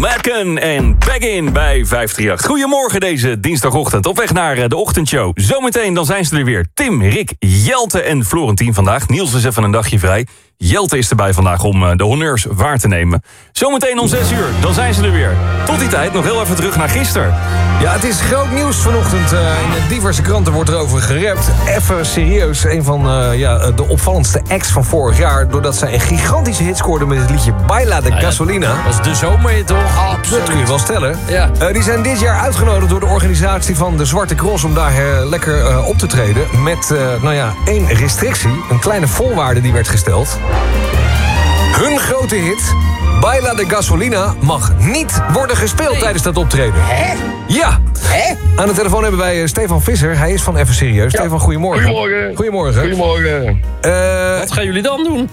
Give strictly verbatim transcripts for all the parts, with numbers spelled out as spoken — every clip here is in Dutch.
Madken en Back In bij vijf drie acht. Goedemorgen deze dinsdagochtend. Op weg naar de ochtendshow. Zometeen dan zijn ze er weer. Tim, Rick, Jelte en Florentien vandaag. Niels is even een dagje vrij. Jelte is erbij vandaag om de honneurs waar te nemen. Zometeen om zes uur, dan zijn ze er weer. Tot die tijd nog heel even terug naar gisteren. Ja, het is groot nieuws vanochtend. Uh, in diverse kranten wordt er over gerept. Even serieus, een van uh, ja, de opvallendste acts van vorig jaar... doordat zij een gigantische hit scoorde met het liedje Baila de Gasolina. Ja, dat was de zomer toch? Absoluut. Dat kun je wel stellen. Ja. Uh, die zijn dit jaar uitgenodigd door de organisatie van de Zwarte Cross... om daar uh, lekker uh, op te treden. Met, uh, nou ja, één restrictie. Een kleine voorwaarde die werd gesteld. Hun grote hit, Baila de Gasolina, mag niet worden gespeeld nee. tijdens dat optreden. Hè? Ja. Hè? Aan de telefoon hebben wij uh, Stefan Visser. Hij is van Even Serieus. Ja. Stefan, goedemorgen. Goedemorgen. Goedemorgen. Goedemorgen. Uh, Wat gaan jullie dan doen?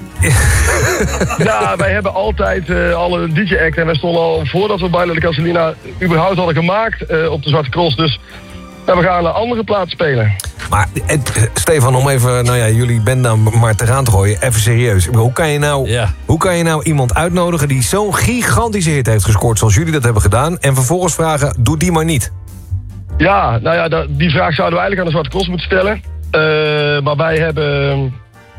Ja, wij hebben altijd uh, alle D J-act en wij stonden al voordat we Baila de Gasolina überhaupt hadden gemaakt uh, op de Zwarte Cross. Dus uh, we gaan een andere plaats spelen. Maar uh, Stefan, om even, nou ja, jullie band nou maar tegenaan te gooien, even serieus. Hoe kan je nou, Ja. hoe kan je nou iemand uitnodigen die zo'n gigantische hit heeft gescoord zoals jullie dat hebben gedaan, en vervolgens vragen, doe die maar niet? Ja, nou ja, dat, die vraag zouden we eigenlijk aan de Zwarte Cross moeten stellen. Uh, maar wij hebben,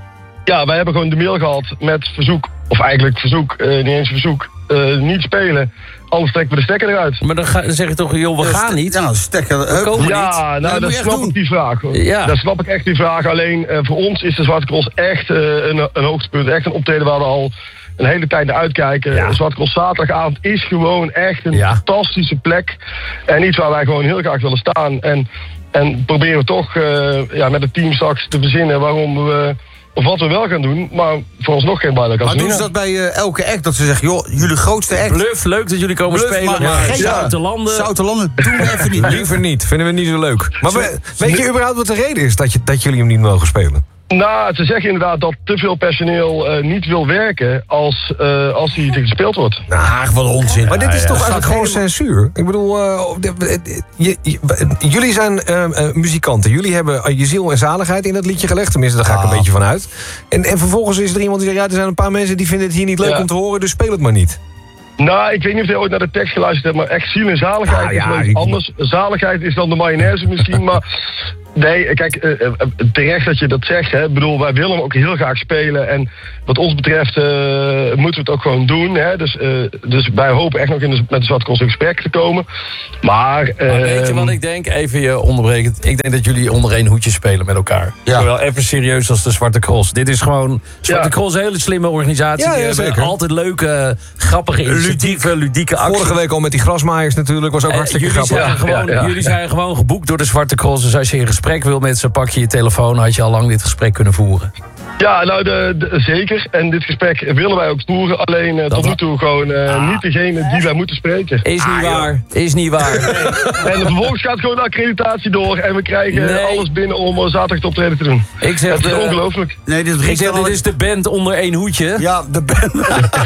ja, wij hebben gewoon de mail gehad met verzoek, of eigenlijk verzoek, uh, niet eens verzoek, uh, niet spelen. Anders trekken we de stekker eruit. Maar dan, ga, dan zeg je toch, joh, we gaan niet. Ja, stekker. We komen Ja, niet. nou, dat snap ik die vraag. Ja. Dat snap ik echt die vraag. Alleen uh, voor ons is de Zwarte Cross echt uh, een, een hoogtepunt. Echt een optreden waar we al een hele tijd naar uitkijken. Ja. De Zwarte Cross zaterdagavond is gewoon echt een Ja. fantastische plek. En iets waar wij gewoon heel graag willen staan. En, en proberen we toch uh, ja, met het team straks te verzinnen waarom we... Of wat we wel gaan doen, maar voor ons nog geen Baila de Maar Gasolina. doen ze dat bij uh, elke act? Dat ze zeggen, joh, jullie grootste act. Bluff, leuk dat jullie komen Bluff, spelen, maar- maar, maar- geen ja. zoute landen. Zoute landen, doen we even niet. Liever niet, vinden we niet zo leuk. Maar we, weet je überhaupt wat de reden is dat, je, dat jullie hem niet mogen spelen? Nou, ze zeggen inderdaad dat te veel personeel uh, niet wil werken als, uh, als hij gespeeld wordt. Nou, wat onzin. Maar dit is ja. toch Gaat eigenlijk gewoon helemaal- censuur? Ik bedoel, uh, de- de- je- je- jullie zijn uh, uh, muzikanten. Jullie hebben uh, je ziel en zaligheid in dat liedje gelegd. Tenminste, daar ga ik Ah. een beetje van uit. En, en vervolgens is er iemand die zegt... ja, er zijn een paar mensen die vinden het hier niet leuk Ja. om te horen... dus speel het maar niet. Nou, ik weet niet of je ooit naar de tekst geluisterd hebt, maar echt ziel en zaligheid Ah, is ja, wel iets ik- anders. Zaligheid is dan de mayonaise misschien, maar... Nee, kijk, uh, uh, terecht dat je dat zegt. Hè. Ik bedoel, wij willen hem ook heel graag spelen. En wat ons betreft uh, moeten we het ook gewoon doen. Hè. Dus, uh, dus wij hopen echt nog in de, met de Zwarte Cross in gesprek te komen. Maar... Uh, Maar weet je wat ik denk? Even je onderbrekend. Ik denk dat jullie onder één hoedje spelen met elkaar. Ja. Zowel even serieus als de Zwarte Cross. Dit is gewoon... Zwarte Ja. Cross is een hele slimme organisatie. Ja, Die ja, hebben zeker. altijd leuke, grappige initiatieven, ludieke acties. Vorige week al met die grasmaaiers natuurlijk. Was ook Eh, hartstikke jullie, grappig. zijn Ja, gewoon, ja, ja. jullie zijn gewoon geboekt door de Zwarte Cross. Dus als je in gesprek wil met ze, pak je je telefoon. Had je al lang dit gesprek kunnen voeren. Ja, nou, de, de- zeker. En dit gesprek willen wij ook voeren. Alleen uh, tot nu toe gewoon uh, niet degene die wij moeten spreken. Is niet waar. Is niet waar. En vervolgens gaat gewoon de accreditatie door. En we krijgen Nee. alles binnen om uh, zaterdag te optreden te doen. Ik zeg, Het is eh, ongelooflijk. Nee, dit ik riekt zeg, wel- dit is de band onder één hoedje. Ja, de band.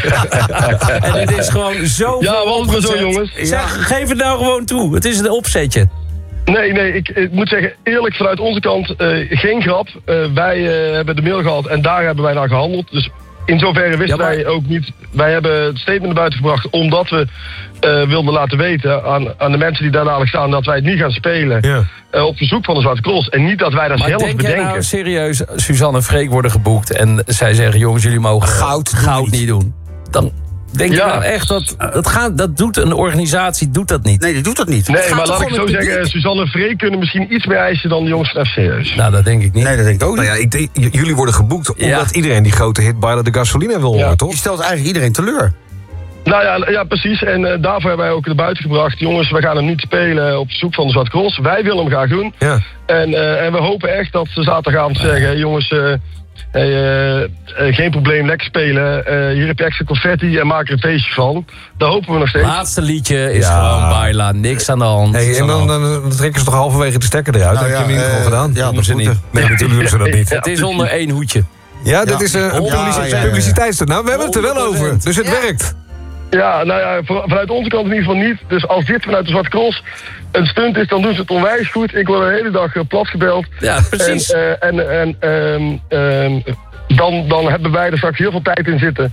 En dit is gewoon zo. Ja, was het maar zo, jongens. Zeg, geef het nou gewoon toe. Het is een opzetje. Nee, nee, ik, ik moet zeggen, eerlijk vanuit onze kant, uh, geen grap. Uh, wij uh, hebben de mail gehad en daar hebben wij naar gehandeld. Dus in zoverre wisten Ja, maar- wij ook niet. Wij hebben het statement naar buiten gebracht omdat we uh, wilden laten weten aan, aan de mensen die daar dadelijk staan dat wij het niet gaan spelen. Ja. Uh, op verzoek van de Zwarte Cross. En niet dat wij dat Maar zelf denk jij bedenken. nou serieus, Suzanne en Freek worden geboekt en zij zeggen, jongens, jullie mogen Goud doen goud niet. niet doen. Dan denk je Ja. nou echt dat dat, gaat, dat doet een organisatie, doet dat niet. Nee, die doet dat niet. Nee, Het gaat maar toch laat ik gewoon zo met zeggen, publiek? Suzanne en Freek kunnen misschien iets meer eisen dan de jongens van F C S. Nou, dat denk ik niet. Nee, dat denk ik ook Nou niet. ja, ik denk, j- jullie worden geboekt omdat Ja. iedereen die grote hit Baila de Gasolina wil horen, Ja. toch? Je stelt eigenlijk iedereen teleur. Nou ja, ja precies. En uh, daarvoor hebben wij ook naar buiten gebracht. Jongens, we gaan hem niet spelen op verzoek van de Zwarte Cross. Wij willen hem graag doen. Ja. En, uh, en we hopen echt dat ze zaterdagavond zeggen... jongens, uh, hey, uh, uh, geen probleem, lekker spelen. Uh, hier heb je extra confetti en maak er een feestje van. Daar hopen we nog steeds. Laatste liedje is Ja. gewoon Baila, niks aan de hand. Hey, Niks en aan de dan, hand. dan, dan trekken ze toch halverwege de stekker eruit. Nou dat ja, heb je in ieder geval eh, gedaan. ja, Doen dat ze moet niet. er. Nee, natuurlijk doen ze dat niet. Het is onder één hoedje. Ja, dit Ja. is een Oh, publiciteit, ja, ja, ja. publiciteitsstunt. Nou, we hebben het er wel honderd over. procent. Dus het Ja. werkt. Ja, nou ja, van- vanuit onze kant in ieder geval niet. Dus als dit vanuit de Zwarte Cross een stunt is, dan doen ze het onwijs goed. Ik word de hele dag uh, platgebeld. Ja, precies. En, uh, en, en um, um, dan, dan hebben wij er straks heel veel tijd in zitten.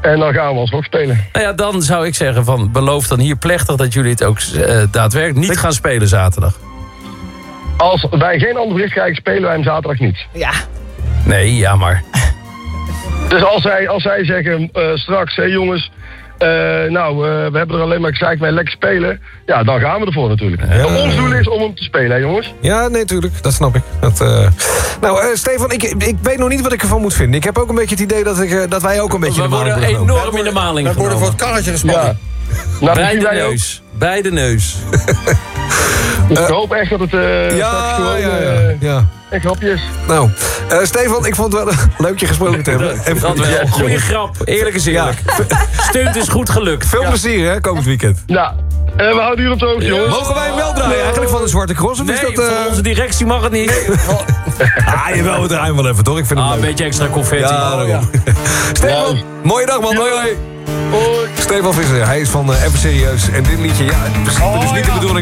En dan gaan we alsnog spelen. Nou ja, dan zou ik zeggen van beloof dan hier plechtig dat jullie het ook uh, daadwerkelijk niet gaan spelen zaterdag. Als wij geen ander bericht krijgen, spelen wij hem zaterdag niet. Ja. Nee, ja maar. Dus als zij, als zij zeggen uh, straks, hé hey jongens, uh, nou, uh, we hebben er alleen maar gezegd, wij lekker spelen. Ja, dan gaan we ervoor natuurlijk. Ja. Ons doel is om hem te spelen, hè jongens? Ja, nee, tuurlijk. Dat snap ik. Dat, uh... Nou, uh, Stefan, ik, ik weet nog niet wat ik ervan moet vinden. Ik heb ook een beetje het idee dat, ik, uh, dat wij ook een beetje we de maling worden genomen. enorm in de maling We worden voor genomen. het karretje gespannen. Ja. Nou, Bij de wij neus. Bij de neus. ook. Ik hoop echt dat het uh, Ja, straks gewoon ja, ja, uh, ja. een grapje is. Nou, uh, Stefan, ik vond het wel leuk je gesproken te hebben. En Dat wel. Goeie grap. Eerlijk is eerlijk. Stunt is goed gelukt. veel plezier, hè, komend weekend. Nou, uh, we houden jullie op de hoogte, jongens. Mogen wij hem wel draaien eigenlijk van de Zwarte Cross? Of Nee, is dat, uh... van onze directie mag het niet. Ah, jawel, we draaien wel even, toch? Ik vind Ah, hem een leuk. beetje extra confetti. Ja, daarom. Stefan, mooie dag, man. Hoi, hoi. Hoi. Stefan Visser, hij is van uh, Even Serieus. En dit liedje, ja, het is dus niet de bedoeling